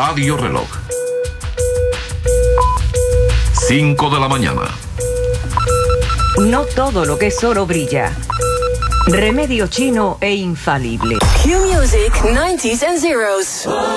Radio Reloj. 5 de la mañana. No todo lo que es oro brilla. Remedio chino e infalible. Q Music 90s and zeros.